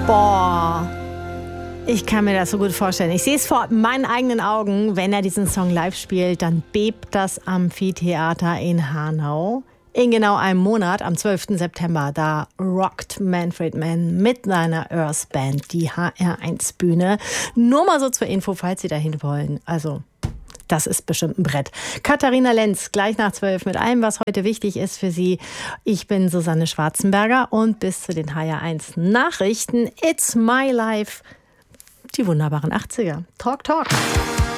Boah, ich kann mir das so gut vorstellen. Ich sehe es vor meinen eigenen Augen, wenn er diesen Song live spielt, dann bebt das Amphitheater in Hanau. In genau einem Monat, am 12. September, da rockt Manfred Mann mit seiner Earth Band die HR1-Bühne. Nur mal so zur Info, falls Sie dahin wollen. Also, das ist bestimmt ein Brett. Katharina Lenz, gleich nach 12 mit allem, was heute wichtig ist für Sie. Ich bin Susanne Schwarzenberger und bis zu den HR1 Nachrichten. It's my life. Die wunderbaren 80er. Talk, talk.